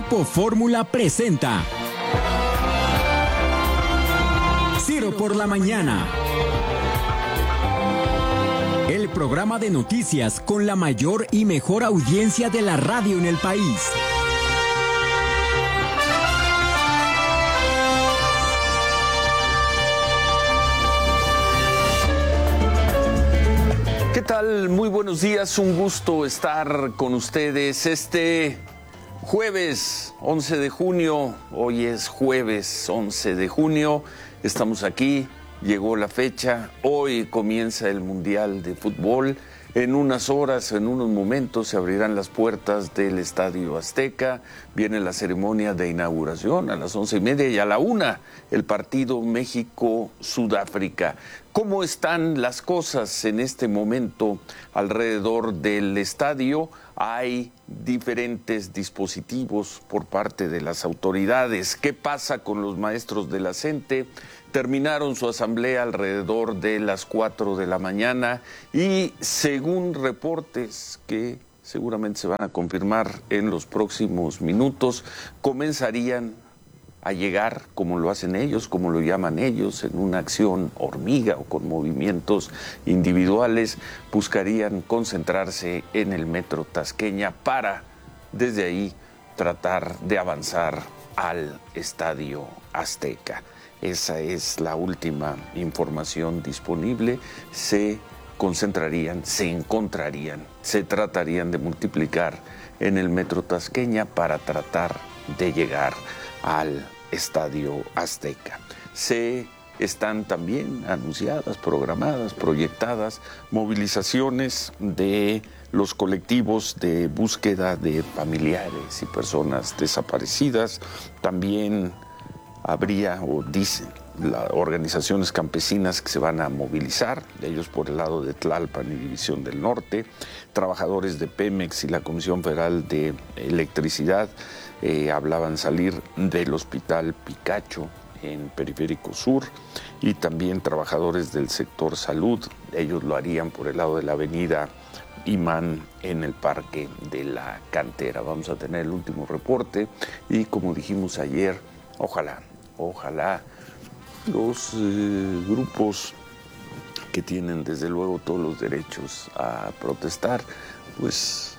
Grupo Fórmula presenta Ciro por la Mañana, el programa de noticias con la mayor y mejor audiencia de la radio en el país. ¿Qué tal? Muy buenos días, un gusto estar con ustedes este jueves 11 de junio, hoy es jueves 11 de junio, estamos aquí, llegó la fecha, hoy comienza el Mundial de Fútbol, en unas horas, en unos momentos se abrirán las puertas del Estadio Azteca, viene la ceremonia de inauguración a las 11:30 y a la 1 el partido México-Sudáfrica. ¿Cómo están las cosas en este momento alrededor del estadio? Hay diferentes dispositivos por parte de las autoridades. ¿Qué pasa con los maestros de la CENTE? Terminaron su asamblea alrededor de las 4 de la mañana y según reportes que seguramente se van a confirmar en los próximos minutos, comenzarían a llegar, como lo hacen ellos, como lo llaman ellos, en una acción hormiga o con movimientos individuales, buscarían concentrarse en el Metro Tasqueña para, desde ahí, tratar de avanzar al Estadio Azteca. Esa es la última información disponible. Se concentrarían, se encontrarían, se tratarían de multiplicar en el Metro Tasqueña para tratar de llegar al Estadio Azteca. Se están también anunciadas, programadas, proyectadas movilizaciones de los colectivos de búsqueda de familiares y personas desaparecidas. También habría, o dicen, las organizaciones campesinas que se van a movilizar, ellos por el lado de Tlalpan y División del Norte, trabajadores de Pemex y la Comisión Federal de Electricidad hablaban salir del Hospital Picacho en Periférico Sur y también trabajadores del sector salud, ellos lo harían por el lado de la avenida Imán en el Parque de la Cantera. Vamos a tener el último reporte y como dijimos ayer, ojalá los grupos que tienen desde luego todos los derechos a protestar, pues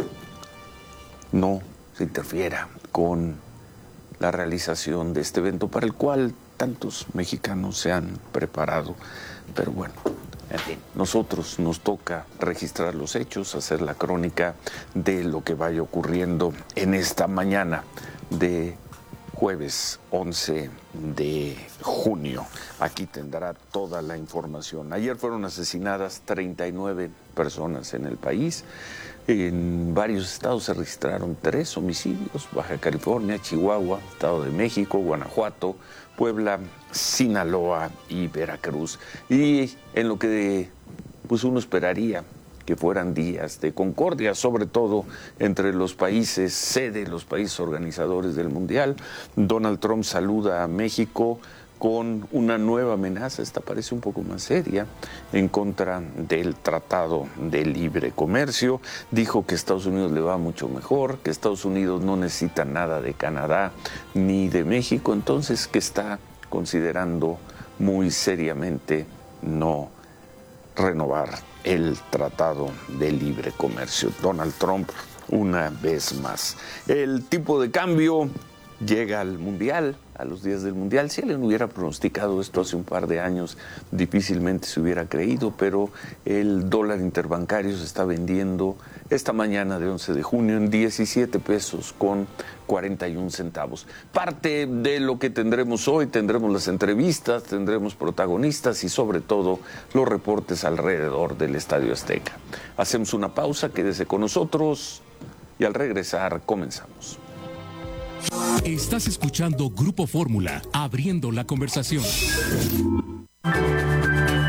no se interfiera con la realización de este evento para el cual tantos mexicanos se han preparado. Pero bueno, en fin, nosotros nos toca registrar los hechos, hacer la crónica de lo que vaya ocurriendo en esta mañana de jueves 11 de junio. Aquí tendrá toda la información. Ayer fueron asesinadas 39 personas en el país. En varios estados se registraron 3 homicidios: Baja California, Chihuahua, Estado de México, Guanajuato, Puebla, Sinaloa y Veracruz. Y en lo que pues uno esperaría que fueran días de concordia, sobre todo entre los países sede, los países organizadores del Mundial. Donald Trump saluda a México con una nueva amenaza, esta parece un poco más seria, en contra del Tratado de Libre Comercio. Dijo que Estados Unidos le va mucho mejor, que Estados Unidos no necesita nada de Canadá ni de México, entonces que está considerando muy seriamente no renovar el Tratado de Libre Comercio. Donald Trump una vez más. El tipo de cambio llega al Mundial, a los días del Mundial. Si alguien hubiera pronosticado esto hace un par de años, difícilmente se hubiera creído, pero el dólar interbancario se está vendiendo esta mañana de 11 de junio en 17 pesos con 41 centavos. Parte de lo que tendremos hoy, tendremos las entrevistas, tendremos protagonistas y sobre todo los reportes alrededor del Estadio Azteca. Hacemos una pausa, quédese con nosotros y al regresar comenzamos. Estás escuchando Grupo Fórmula, abriendo la conversación.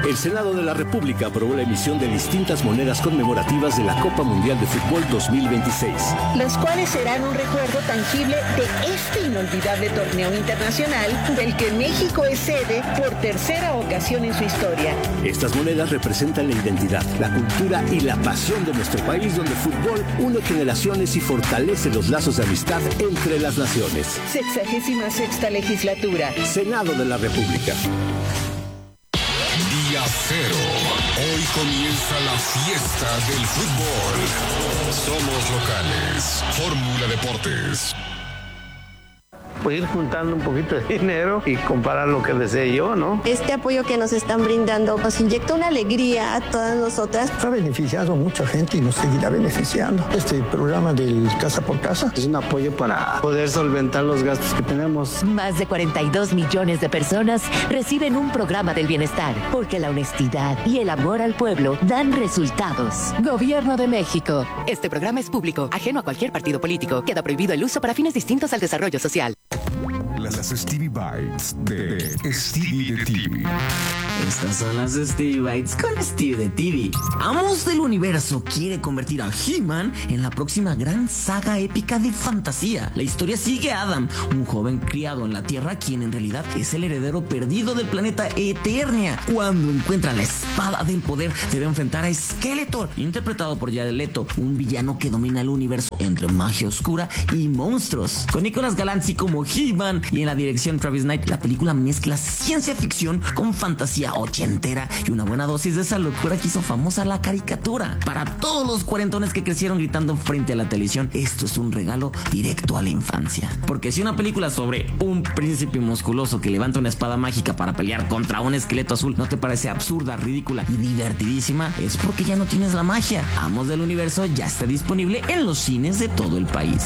El Senado de la República aprobó la emisión de distintas monedas conmemorativas de la Copa Mundial de Fútbol 2026. Las cuales serán un recuerdo tangible de este inolvidable torneo internacional del que México es sede por tercera ocasión en su historia. Estas monedas representan la identidad, la cultura y la pasión de nuestro país, donde el fútbol une generaciones y fortalece los lazos de amistad entre las naciones. 66ª legislatura. Senado de la República. Día cero. Hoy comienza la fiesta del fútbol. Somos locales. Fórmula Deportes. Pues ir juntando un poquito de dinero y comparar lo que desee yo, ¿no? Este apoyo que nos están brindando nos inyecta una alegría a todas nosotras. Ha beneficiado a mucha gente y nos seguirá beneficiando. Este programa del Casa por Casa es un apoyo para poder solventar los gastos que tenemos. Más de 42 millones de personas reciben un programa del bienestar, porque la honestidad y el amor al pueblo dan resultados. Gobierno de México. Este programa es público, ajeno a cualquier partido político. Queda prohibido el uso para fines distintos al desarrollo social. Las Stevie Bites de Stevie de TV. Estas son las Stevie Bites con Stevie de TV. Amos del Universo quiere convertir a He-Man en la próxima gran saga épica de fantasía. La historia sigue a Adam, un joven criado en la Tierra, quien en realidad es el heredero perdido del planeta Eternia. Cuando encuentra la espada del poder, debe enfrentar a Skeletor, interpretado por Jared Leto, un villano que domina el universo entre magia oscura y monstruos. Con Nicolas Galanzi como He-Man y en la dirección Travis Knight, la película mezcla ciencia ficción con fantasía ochentera y una buena dosis de esa locura que hizo famosa la caricatura. Para todos los cuarentones que crecieron gritando frente a la televisión, esto es un regalo directo a la infancia. Porque si una película sobre un príncipe musculoso que levanta una espada mágica para pelear contra un esqueleto azul no te parece absurda, ridícula y divertidísima, es porque ya no tienes la magia. Amos del Universo ya está disponible en los cines de todo el país.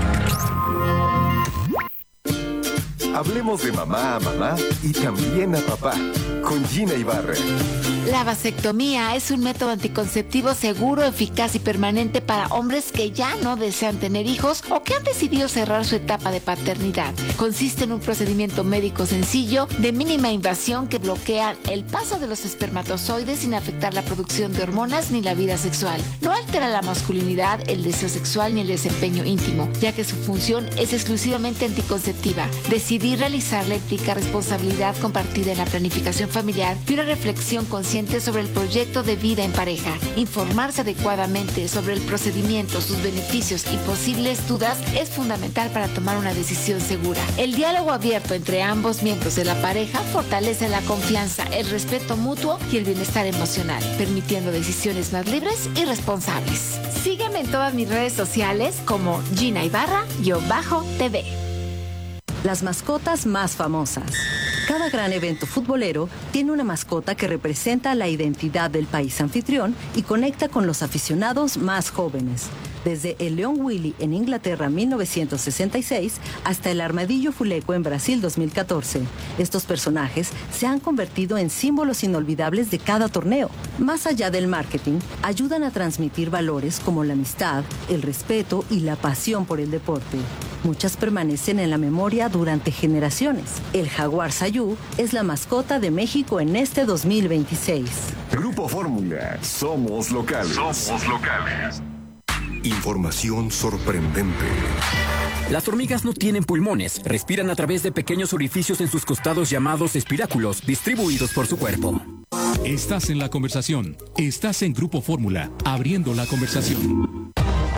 Hablemos de mamá a mamá y también a papá, con Gina Ibarra. La vasectomía es un método anticonceptivo seguro, eficaz y permanente para hombres que ya no desean tener hijos o que han decidido cerrar su etapa de paternidad. Consiste en un procedimiento médico sencillo, de mínima invasión, que bloquea el paso de los espermatozoides sin afectar la producción de hormonas ni la vida sexual. No altera la masculinidad, el deseo sexual ni el desempeño íntimo, ya que su función es exclusivamente anticonceptiva. Decidir realizarla implica responsabilidad compartida en la planificación familiar y una reflexión consciente sobre el proyecto de vida en pareja. Informarse adecuadamente sobre el procedimiento, sus beneficios y posibles dudas es fundamental para tomar una decisión segura. El diálogo abierto entre ambos miembros de la pareja fortalece la confianza, el respeto mutuo y el bienestar emocional, permitiendo decisiones más libres y responsables. Sígueme en todas mis redes sociales como Gina Ibarra-TV. Las mascotas más famosas. Cada gran evento futbolero tiene una mascota que representa la identidad del país anfitrión y conecta con los aficionados más jóvenes. Desde el León Willy en Inglaterra 1966 hasta el Armadillo Fuleco en Brasil 2014. Estos personajes se han convertido en símbolos inolvidables de cada torneo. Más allá del marketing, ayudan a transmitir valores como la amistad, el respeto y la pasión por el deporte. Muchas permanecen en la memoria durante generaciones. El jaguar Sayú es la mascota de México en este 2026. Grupo Fórmula. Somos locales. Somos locales. Información sorprendente. Las hormigas no tienen pulmones, respiran a través de pequeños orificios en sus costados llamados espiráculos, distribuidos por su cuerpo. Estás en la conversación. Estás en Grupo Fórmula, abriendo la conversación.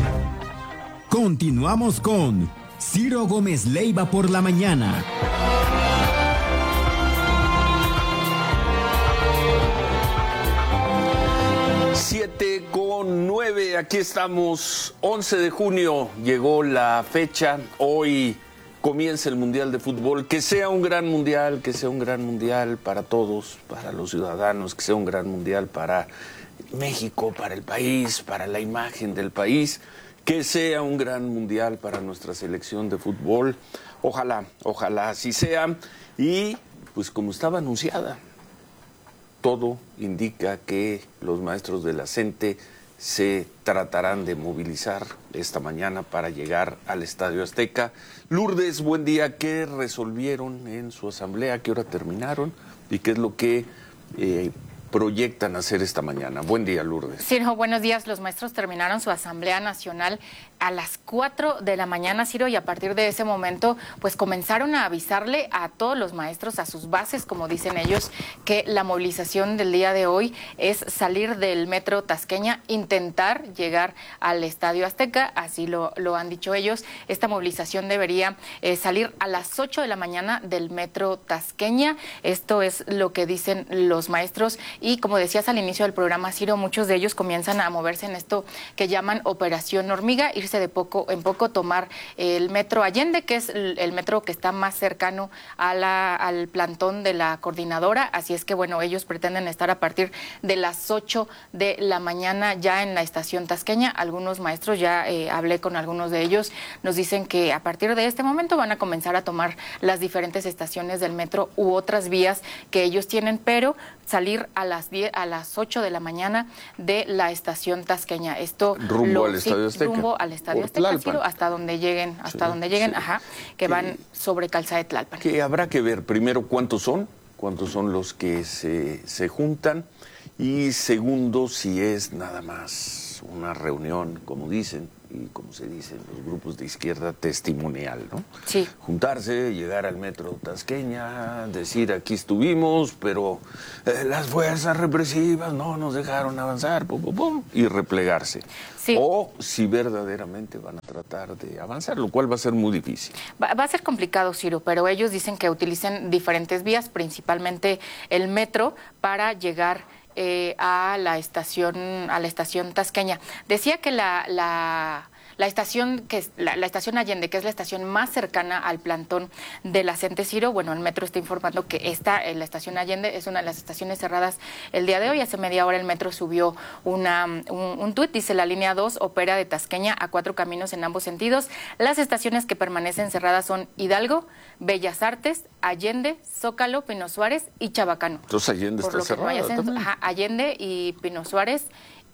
Continuamos con Ciro Gómez Leiva por la mañana. 7:09, aquí estamos, 11 de junio, llegó la fecha, hoy comienza el Mundial de Fútbol, que sea un gran mundial, que sea un gran mundial para todos, para los ciudadanos, que sea un gran mundial para México, para el país, para la imagen del país, que sea un gran mundial para nuestra selección de fútbol, ojalá así sea, y pues como estaba anunciada, todo indica que los maestros de la CENTE se tratarán de movilizar esta mañana para llegar al Estadio Azteca. Lourdes, buen día. ¿Qué resolvieron en su asamblea? ¿A qué hora terminaron? ¿Y qué es lo que proyectan hacer esta mañana? Buen día, Lourdes. Ciro, buenos días. Los maestros terminaron su Asamblea Nacional a las 4 de la mañana, Ciro, y a partir de ese momento, pues comenzaron a avisarle a todos los maestros, a sus bases, como dicen ellos, que la movilización del día de hoy es salir del Metro Tasqueña, intentar llegar al Estadio Azteca, así lo han dicho ellos. Esta movilización debería salir a las 8 de la mañana del Metro Tasqueña. Esto es lo que dicen los maestros y, como decías al inicio del programa, Ciro, muchos de ellos comienzan a moverse en esto que llaman Operación Hormiga, irse de poco en poco, tomar el Metro Allende, que es el metro que está más cercano al plantón de la coordinadora. Así es que, bueno, ellos pretenden estar a partir de las 8 de la mañana ya en la estación tasqueña. Algunos maestros, ya hablé con algunos de ellos, nos dicen que a partir de este momento van a comenzar a tomar las diferentes estaciones del metro u otras vías que ellos tienen, pero salir a las 8 de la mañana de la estación tasqueña. Esto rumbo al Estadio Azteca. Rumbo al Estadio Azteca, Ciro, hasta donde lleguen, que van sobre Calzada de Tlalpan. Que habrá que ver primero cuántos son los que se juntan, y segundo, si es nada más una reunión, como dicen, y como se dice en los grupos de izquierda, testimonial, ¿no? Sí. Juntarse, llegar al Metro Tasqueña, decir aquí estuvimos, pero las fuerzas represivas no nos dejaron avanzar, y replegarse. Sí. O si verdaderamente van a tratar de avanzar, lo cual va a ser muy difícil. Va a ser complicado, Ciro, pero ellos dicen que utilicen diferentes vías, principalmente el metro, para llegar a la estación tasqueña. Decía que la estación Allende, que es la estación más cercana al plantón de la CENTE, Ciro, bueno, el metro está informando que la estación Allende es una de las estaciones cerradas el día de hoy. Hace media hora el metro subió un tuit, dice: la línea 2 opera de Tasqueña a 4 caminos en ambos sentidos. Las estaciones que permanecen cerradas son Hidalgo, Bellas Artes, Allende, Zócalo, Pino Suárez y Chabacano. Entonces Allende está cerrada. Allende y Pino Suárez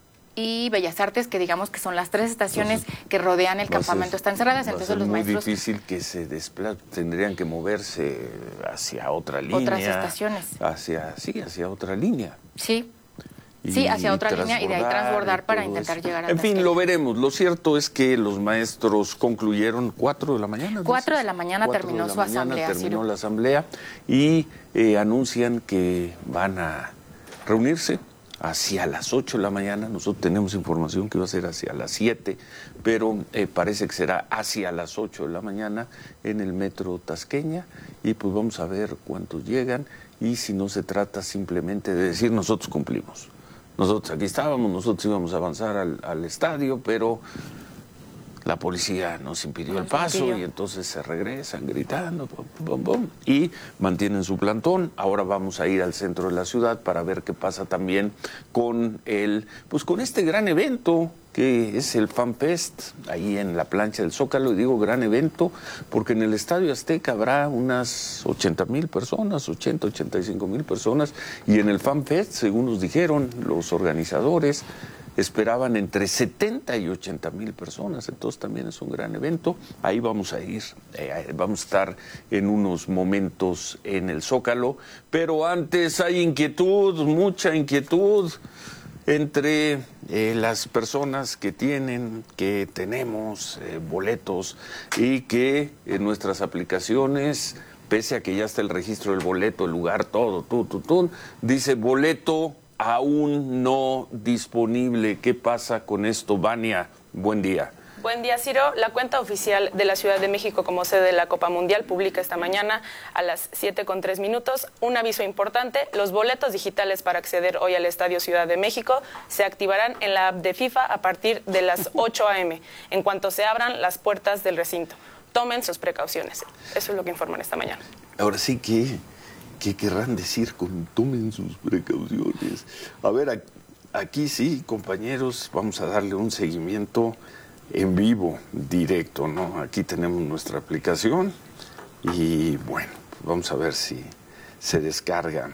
y Bellas Artes, que digamos que son las 3 estaciones que rodean el campamento, están cerradas. Entonces los maestros... Es muy difícil que se desplacen, tendrían que moverse hacia otra línea. Otras estaciones. Hacia otra línea. Sí. Sí, hacia otra línea y de ahí transbordar para intentar llegar a... En fin, lo veremos. Lo cierto es que los maestros concluyeron 4 de la mañana. 4 de la mañana terminó su asamblea. Terminó la asamblea y anuncian que van a reunirse hacia las 8 de la mañana. Nosotros tenemos información que va a ser hacia las 7, pero parece que será hacia las 8 de la mañana en el Metro Tasqueña, y pues vamos a ver cuántos llegan, y si no se trata simplemente de decir nosotros cumplimos. Nosotros aquí estábamos, nosotros íbamos a avanzar al estadio, pero la policía nos impidió el paso y entonces se regresan gritando y mantienen su plantón. Ahora vamos a ir al centro de la ciudad para ver qué pasa también con con este gran evento que es el FanFest, ahí en la plancha del Zócalo. Y digo gran evento porque en el Estadio Azteca habrá unas 80,000 personas, 85,000 personas, y en el FanFest, según nos dijeron los organizadores, esperaban entre 70 y 80,000 personas, entonces también es un gran evento. Ahí vamos a ir, vamos a estar en unos momentos en el Zócalo, pero antes hay inquietud, mucha inquietud entre las personas que tenemos boletos y que en nuestras aplicaciones, pese a que ya está el registro del boleto, el lugar, todo, dice boleto aún no disponible. ¿Qué pasa con esto, Vania? Buen día. Buen día, Ciro. La cuenta oficial de la Ciudad de México como sede de la Copa Mundial publica esta mañana a las 7:03 un aviso importante. Los boletos digitales para acceder hoy al Estadio Ciudad de México se activarán en la app de FIFA a partir de las 8 a.m., en cuanto se abran las puertas del recinto. Tomen sus precauciones. Eso es lo que informan esta mañana. Ahora sí que... ¿Qué querrán decir con tomen sus precauciones? A ver, aquí sí, compañeros, vamos a darle un seguimiento en vivo, directo, ¿no? Aquí tenemos nuestra aplicación y bueno, vamos a ver si se descarga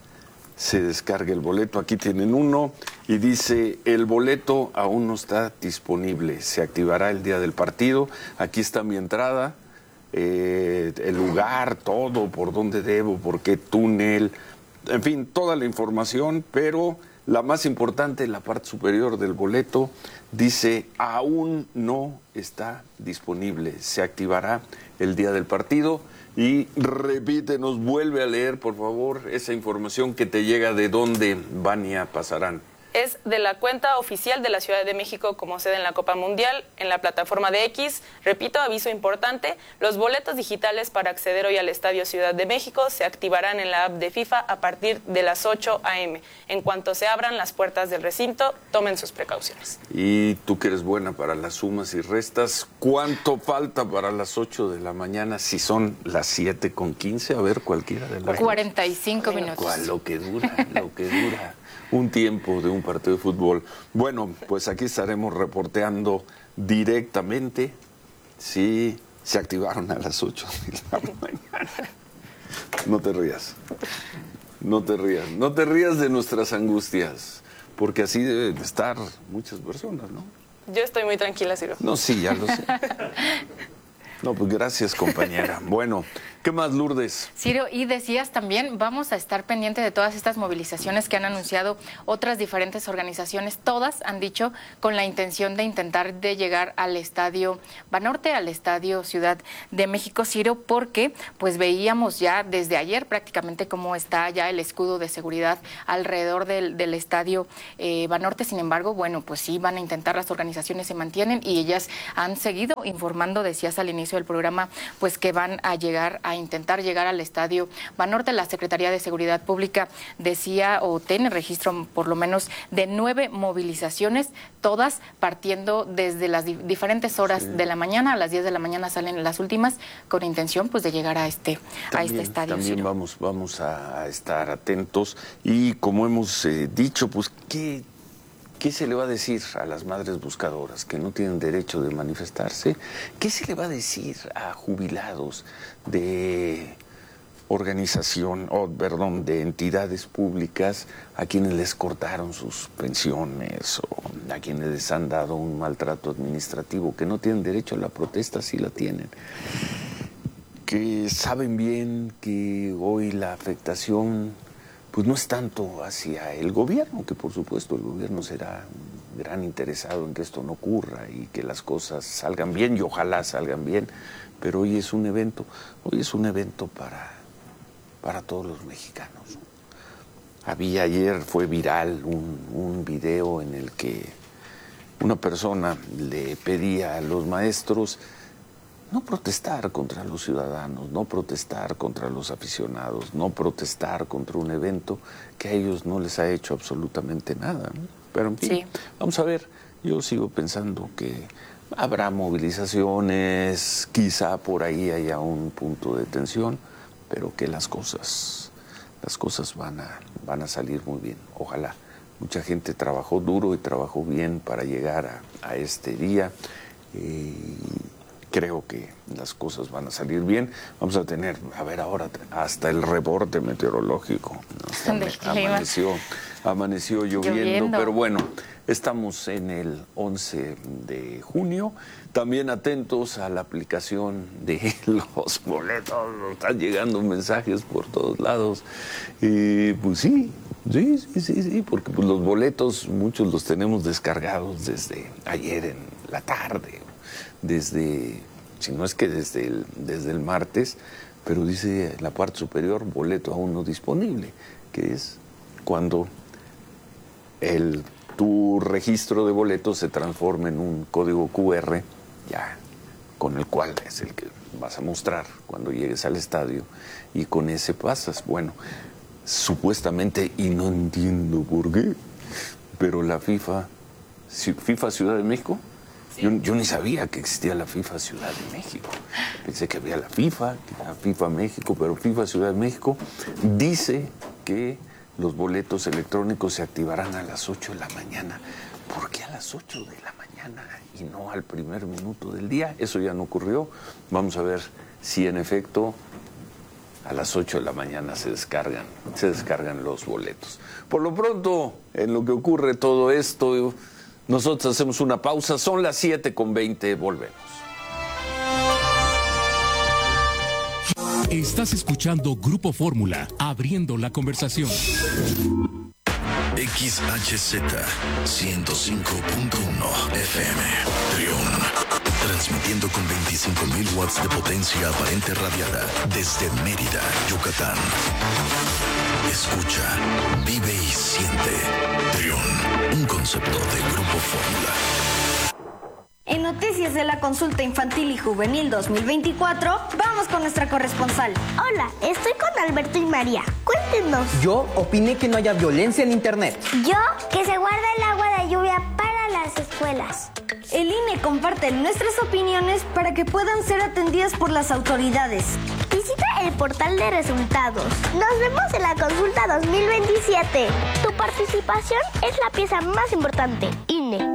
el boleto. Aquí tienen uno y dice: el boleto aún no está disponible, se activará el día del partido. Aquí está mi entrada. El lugar, todo, por dónde debo, por qué túnel, en fin, toda la información, pero la más importante, en la parte superior del boleto, dice, aún no está disponible. Se activará el día del partido. Y repítenos, vuelve a leer, por favor, esa información que te llega de dónde, Vania Pasarán. Es de la cuenta oficial de la Ciudad de México como sede en la Copa Mundial, en la plataforma de X. Repito, aviso importante, los boletos digitales para acceder hoy al Estadio Ciudad de México se activarán en la app de FIFA a partir de las 8 a.m. En cuanto se abran las puertas del recinto, tomen sus precauciones. Y tú que eres buena para las sumas y restas, ¿cuánto falta para las 8 de la mañana si son las 7:15? A ver, cualquiera de las 45 minutos. ¿Cuál? Lo que dura. Un tiempo de un partido de fútbol. Bueno, pues aquí estaremos reporteando directamente si se activaron a las 8 de la mañana. No te rías. No te rías de nuestras angustias, porque así deben de estar muchas personas, ¿no? Yo estoy muy tranquila, Ciro. No, sí, ya lo sé. No, pues gracias, compañera. Bueno, ¿qué más, Lourdes? Ciro, y decías también, vamos a estar pendiente de todas estas movilizaciones que han anunciado otras diferentes organizaciones. Todas han dicho con la intención de intentar de llegar al Estadio Banorte, al Estadio Ciudad de México, Ciro, porque pues veíamos ya desde ayer prácticamente cómo está ya el escudo de seguridad alrededor del Estadio Banorte. Sin embargo, bueno, pues sí van a intentar, las organizaciones se mantienen y ellas han seguido informando, decías al inicio del programa, pues que van a llegar a intentar llegar al Estadio Banorte. La Secretaría de Seguridad Pública decía o tiene registro por lo menos de 9 movilizaciones, todas partiendo desde las diferentes horas de la mañana. A las 10 de la mañana salen las últimas con intención pues de llegar a este estadio. También vamos a estar atentos y como hemos dicho, pues ¿qué se le va a decir a las madres buscadoras que no tienen derecho de manifestarse? ¿Qué se le va a decir a jubilados de de entidades públicas a quienes les cortaron sus pensiones o a quienes les han dado un maltrato administrativo, que no tienen derecho a la protesta? Sí la tienen. Que saben bien que hoy la afectación pues no es tanto hacia el gobierno, que por supuesto el gobierno será un gran interesado en que esto no ocurra y que las cosas salgan bien, y ojalá salgan bien, pero hoy es un evento para todos los mexicanos. Ayer fue viral un video en el que una persona le pedía a los maestros no protestar contra los ciudadanos, no protestar contra los aficionados, no protestar contra un evento que a ellos no les ha hecho absolutamente nada, ¿no? Pero en fin, sí. Vamos a ver, yo sigo pensando que habrá movilizaciones, quizá por ahí haya un punto de tensión, pero que las cosas van a salir muy bien, ojalá. Mucha gente trabajó duro y trabajó bien para llegar a este día. Creo que las cosas van a salir bien. Vamos a tener, a ver ahora, hasta el reporte meteorológico. Amaneció lloviendo, pero bueno, estamos en el 11 de junio. También atentos a la aplicación de los boletos. Están llegando mensajes por todos lados. Pues sí, porque pues los boletos muchos los tenemos descargados desde ayer en la tarde. Si no es que desde el martes, pero dice en la parte superior, boleto aún no disponible, que es cuando tu registro de boletos se transforma en un código QR, ya, con el cual es el que vas a mostrar cuando llegues al estadio, y con ese pasas. Bueno, supuestamente, y no entiendo por qué, pero la FIFA Ciudad de México, yo ni sabía que existía la FIFA Ciudad de México. Pensé que había la FIFA México, pero FIFA Ciudad de México dice que los boletos electrónicos se activarán a las 8 de la mañana. ¿Por qué a las 8 de la mañana y no al primer minuto del día? Eso ya no ocurrió. Vamos a ver si en efecto a las 8 de la mañana se descargan los boletos. Por lo pronto, en lo que ocurre todo esto, nosotros hacemos una pausa, son las 7:20, volvemos. Estás escuchando Grupo Fórmula, abriendo la conversación. XHZ 105.1 FM Trión, transmitiendo con 25.000 watts de potencia aparente radiada desde Mérida, Yucatán. Escucha, vive y siente Trión, un concepto de Grupo Fórmula. En noticias de la consulta infantil y juvenil 2024, vamos con nuestra corresponsal. Hola, estoy con Alberto y María. Cuéntenos. Yo opiné que no haya violencia en internet. Yo, que se guarde el agua de lluvia para las escuelas. El INE comparte nuestras opiniones para que puedan ser atendidas por las autoridades. Visita el portal de resultados. Nos vemos en la consulta 2027. Tu participación es la pieza más importante. INE.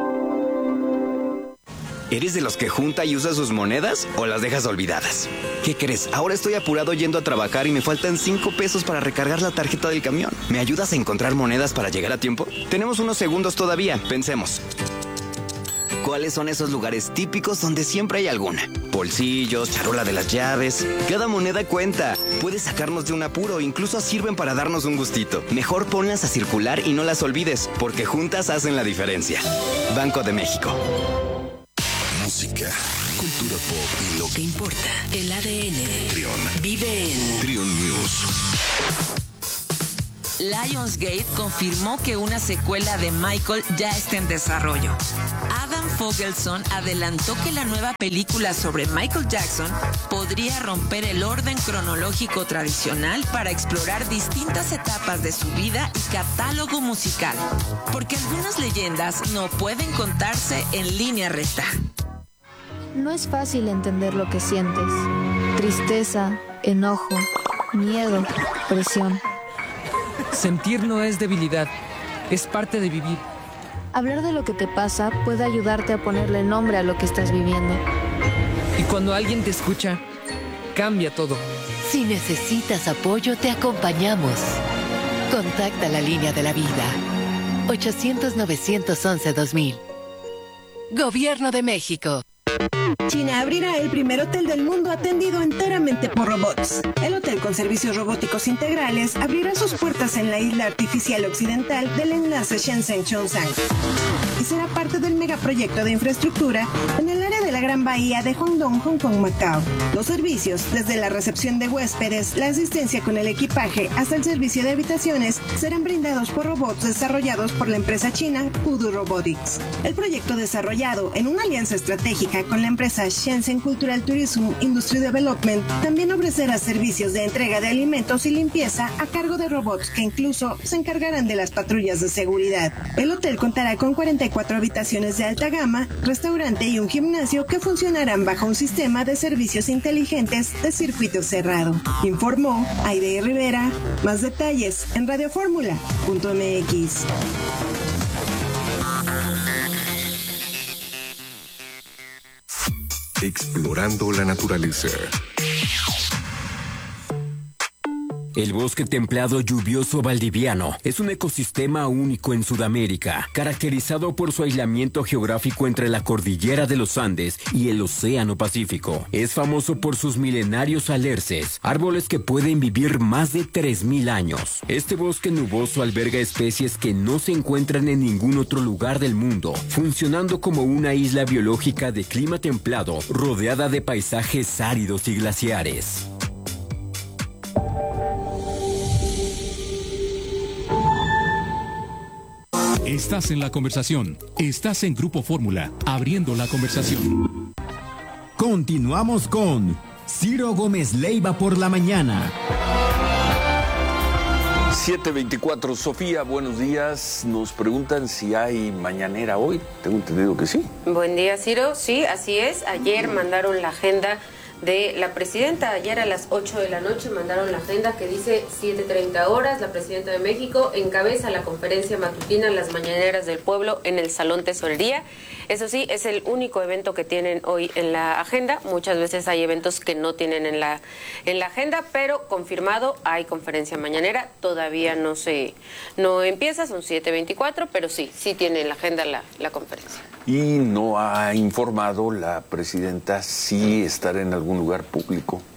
¿Eres de los que junta y usa sus monedas o las dejas olvidadas? ¿Qué crees? Ahora estoy apurado yendo a trabajar y me faltan 5 pesos para recargar la tarjeta del camión. ¿Me ayudas a encontrar monedas para llegar a tiempo? Tenemos unos segundos todavía, pensemos. ¿Cuáles son esos lugares típicos donde siempre hay alguna? Bolsillos, charola de las llaves. Cada moneda cuenta. Puede sacarnos de un apuro, incluso sirven para darnos un gustito. Mejor ponlas a circular y no las olvides, porque juntas hacen la diferencia. Banco de México. Música, cultura pop y lo que importa. El ADN. Trión. Vive en Trión News. Lionsgate confirmó que una secuela de Michael ya está en desarrollo. Adam Fogelson adelantó que la nueva película sobre Michael Jackson podría romper el orden cronológico tradicional para explorar distintas etapas de su vida y catálogo musical, porque algunas leyendas no pueden contarse en línea recta. No es fácil entender lo que sientes. Tristeza, enojo, miedo, presión. Sentir no es debilidad, es parte de vivir. Hablar de lo que te pasa puede ayudarte a ponerle nombre a lo que estás viviendo. Y cuando alguien te escucha, cambia todo. Si necesitas apoyo, te acompañamos. Contacta la línea de la vida. 800-911-2000. Gobierno de México. China abrirá el primer hotel del mundo atendido enteramente por robots. El hotel con servicios robóticos integrales abrirá sus puertas en la isla artificial occidental del enlace Shenzhen-Zhongshan y será parte del megaproyecto de infraestructura en el área de la Gran Bahía de Guangdong, Hong Kong, Macao. Los servicios, desde la recepción de huéspedes, la asistencia con el equipaje hasta el servicio de habitaciones, serán brindados por robots desarrollados por la empresa china Voodoo Robotics. El proyecto, desarrollado en una alianza estratégica con la empresa Shenzhen Cultural Tourism Industry Development, también ofrecerá servicios de entrega de alimentos y limpieza a cargo de robots que incluso se encargarán de las patrullas de seguridad. El hotel contará con 44 habitaciones de alta gama, restaurante y un gimnasio que funcionarán bajo un sistema de servicios inteligentes de circuito cerrado. Informó Aide Rivera. Más detalles en radioformula.mx. Explorando la naturaleza. El bosque templado lluvioso valdiviano es un ecosistema único en Sudamérica, caracterizado por su aislamiento geográfico entre la cordillera de los Andes y el Océano Pacífico. Es famoso por sus milenarios alerces, árboles que pueden vivir más de 3.000 años. Este bosque nuboso alberga especies que no se encuentran en ningún otro lugar del mundo, funcionando como una isla biológica de clima templado, rodeada de paisajes áridos y glaciares. Estás en la conversación. Estás en Grupo Fórmula, abriendo la conversación. Continuamos con Ciro Gómez Leiva por la mañana. 7:24, Sofía, buenos días. Nos preguntan si hay mañanera hoy. Tengo entendido que sí. Buen día, Ciro. Sí, así es. Ayer mandaron la agenda de la presidenta. Ayer a las 8 de la noche mandaron la agenda que dice 7:30 horas. La presidenta de México encabeza la conferencia matutina Las Mañaneras del Pueblo en el Salón Tesorería. Eso sí, es el único evento que tienen hoy en la agenda. Muchas veces hay eventos que no tienen en la agenda, pero confirmado hay conferencia mañanera. Todavía no empieza, son 7:24, pero sí tiene en la agenda la conferencia. Y no ha informado la presidenta si estará en algún lugar público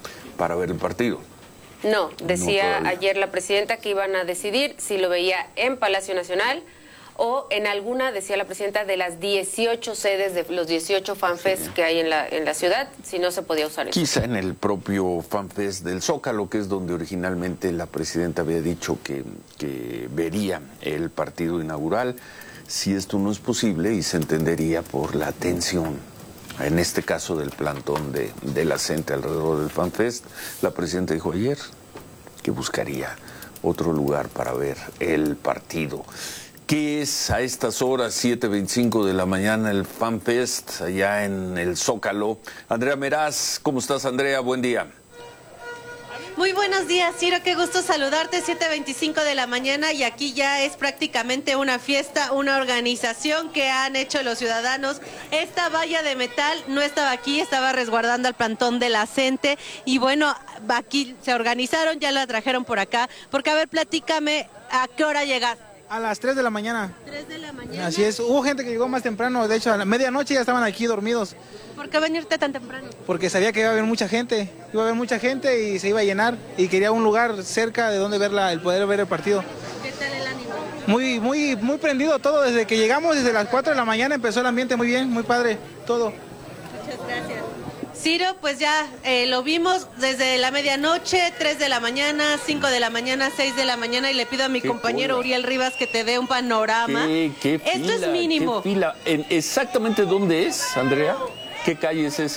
para ver el partido. No, decía todavía. ayer la presidenta que iban a decidir si lo veía en Palacio Nacional o en alguna, decía la presidenta, de las 18 sedes de los 18 fanfests que hay en la ciudad, si no se podía usar eso. Quizá en el propio fanfest del Zócalo, que es donde originalmente la presidenta había dicho que vería el partido inaugural. Si esto no es posible, y se entendería por la tensión, en este caso del plantón de la gente alrededor del fanfest, la presidenta dijo ayer que buscaría otro lugar para ver el partido. ¿Qué es a estas horas, 7:25 de la mañana, el FanFest allá en el Zócalo? Andrea Meraz, ¿cómo estás, Andrea? Buen día. Muy buenos días, Ciro, qué gusto saludarte, 7:25 de la mañana y aquí ya es prácticamente una fiesta, una organización que han hecho los ciudadanos. Esta valla de metal no estaba aquí, estaba resguardando al plantón de la gente y bueno, aquí se organizaron, ya la trajeron por acá, porque a ver, platícame, ¿a qué hora llegaste? A las 3 de la mañana. 3 de la mañana. Así es, hubo gente que llegó más temprano, de hecho a la medianoche ya estaban aquí dormidos. ¿Por qué venirte tan temprano? Porque sabía que iba a haber mucha gente y se iba a llenar y quería un lugar cerca de donde el poder ver el partido. ¿Qué tal el ánimo? Muy prendido todo, desde que llegamos, desde las 4 de la mañana empezó el ambiente muy bien, muy padre, todo. Muchas gracias. Ciro, pues ya lo vimos desde la medianoche, 3 de la mañana, 5 de la mañana, 6 de la mañana y le pido a mi compañero Uriel Rivas que te dé un panorama. ¿Qué fila? Esto es mínimo. ¿Qué fila? ¿Exactamente dónde es, Andrea? ¿Qué calle es esa?